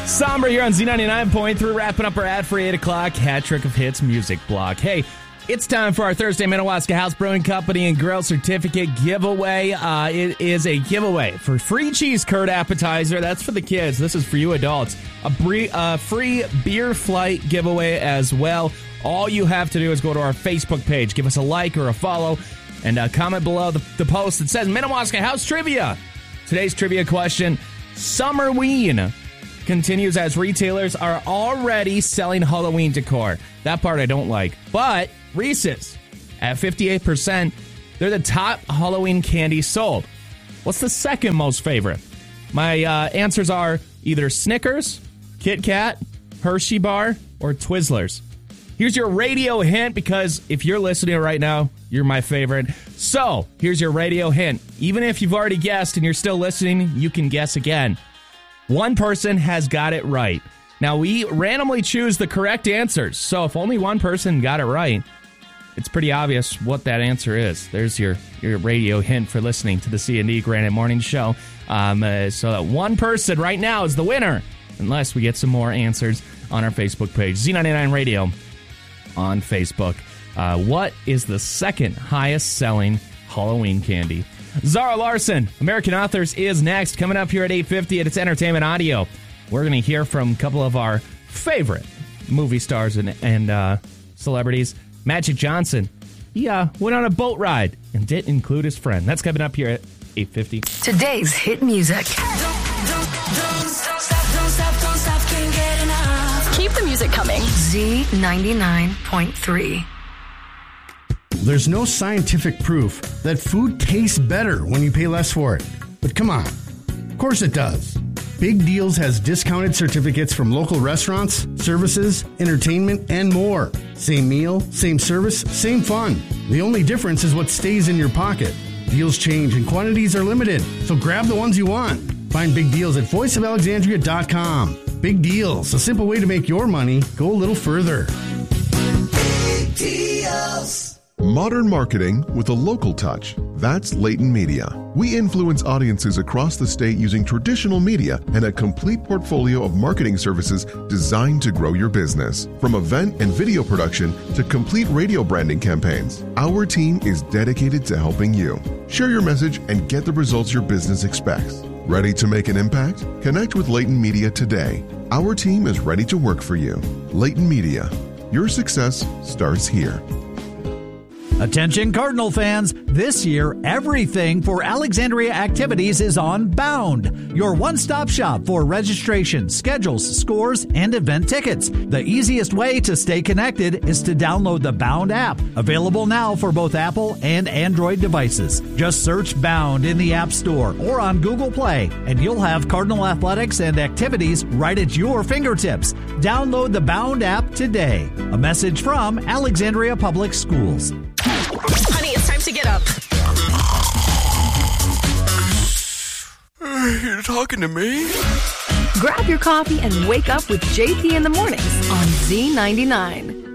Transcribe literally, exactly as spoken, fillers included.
Somber here on Z ninety-nine point three, wrapping up our ad-free eight o'clock hat trick of hits music block. Hey, it's time for our Thursday Minnewaska House Brewing Company and Grill Certificate giveaway. Uh, it is a giveaway for free cheese curd appetizer. That's for the kids. This is for you adults. A bre- uh, free beer flight giveaway as well. All you have to do is go to our Facebook page, give us a like or a follow, and uh, comment below the, the post that says Minnewaska House Trivia. Today's trivia question, Summerween continues as retailers are already selling Halloween decor. That part I don't like. But Reese's, at fifty-eight percent, they're the top Halloween candy sold. What's the second most favorite? My uh, answers are either Snickers, Kit Kat, Hershey Bar, or Twizzlers. Here's your radio hint, because if you're listening right now, you're my favorite. So, here's your radio hint. Even if you've already guessed and you're still listening, you can guess again. One person has got it right. Now, we randomly choose the correct answers, so if only one person got it right, it's pretty obvious what that answer is. There's your, your radio hint for listening to the C and D Granite Morning Show. Um, uh, so that one person right now is the winner, unless we get some more answers on our Facebook page. Z ninety-nine Radio on Facebook. Uh, what is the second highest selling Halloween candy? Zara Larson, American Authors, is next. Coming up here at eight fifty at It's Entertainment Audio. We're going to hear from a couple of our favorite movie stars and, and uh, celebrities. Magic Johnson, he uh, went on a boat ride and didn't include his friend. That's coming up here at eight fifty. Today's hit music. Keep the music coming. Z ninety-nine point three. There's no scientific proof that food tastes better when you pay less for it. But come on. Of course it does. Big Deals has discounted certificates from local restaurants, services, entertainment, and more. Same meal, same service, same fun. The only difference is what stays in your pocket. Deals change and quantities are limited, so grab the ones you want. Find Big Deals at voice of alexandria dot com. Big Deals, a simple way to make your money go a little further. Big Deals. Modern marketing with a local touch. That's Layton Media. We influence audiences across the state using traditional media and a complete portfolio of marketing services designed to grow your business. From event and video production to complete radio branding campaigns, our team is dedicated to helping you. Share your message and get the results your business expects. Ready to make an impact? Connect with Layton Media today. Our team is ready to work for you. Layton Media. Your success starts here. Attention Cardinal fans, this year everything for Alexandria activities is on Bound, your one-stop shop for registration, schedules, scores, and event tickets. The easiest way to stay connected is to download the Bound app, available now for both Apple and Android devices. Just search Bound in the App Store or on Google Play, and you'll have Cardinal athletics and activities right at your fingertips. Download the Bound app today. A message from Alexandria Public Schools. Honey, it's time to get up. You're talking to me? Grab your coffee and wake up with J P in the mornings on Z ninety-nine.